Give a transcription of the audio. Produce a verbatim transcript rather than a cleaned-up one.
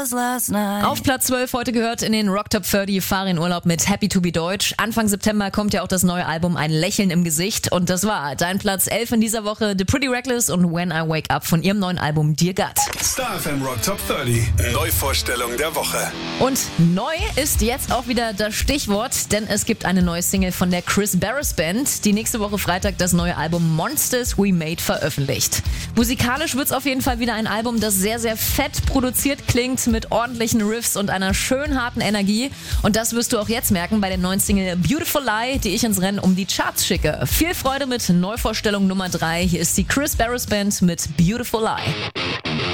Auf Platz zwölf heute gehört in den Rock Top dreißig Fahr in Urlaub mit Happy to be Deutsch. Anfang September kommt ja auch das neue Album Ein Lächeln im Gesicht. Und das war dein Platz elf in dieser Woche. The Pretty Reckless und When I Wake Up von ihrem neuen Album Dear God. Star F M Rock Top dreißig. Neuvorstellung der Woche. Und neu ist jetzt auch wieder das Stichwort, denn es gibt eine neue Single von der Chris Barris Band, die nächste Woche Freitag das neue Album Monsters We Made veröffentlicht. Musikalisch wird's auf jeden Fall wieder ein Album, das sehr, sehr fett produziert klingt, mit ordentlichen Riffs und einer schön harten Energie. Und das wirst du auch jetzt merken bei der neuen Single Beautiful Lie, die ich ins Rennen um die Charts schicke. Viel Freude mit Neuvorstellung Nummer drei. Hier ist die Chris Barris Band mit Beautiful Lie.